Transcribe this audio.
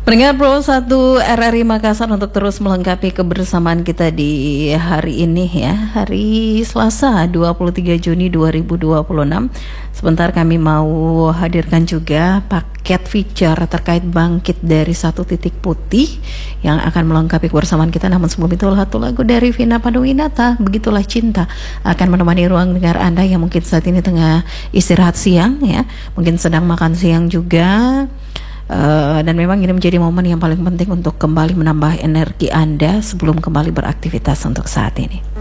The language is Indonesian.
Pendengar Pro 1 RRI Makassar, untuk terus melengkapi kebersamaan kita di hari ini ya, hari Selasa 23 Juni 2026. Sebentar kami mau hadirkan juga paket feature terkait bangkit dari satu titik putih yang akan melengkapi kebersamaan kita. Namun sebelum itu, satu lagu dari Vina Panduwinata, Begitulah Cinta, akan menemani ruang dengar Anda yang mungkin saat ini tengah istirahat siang ya, mungkin sedang makan siang juga. Dan memang ini menjadi momen yang paling penting untuk kembali menambah energi Anda sebelum kembali beraktivitas untuk saat ini.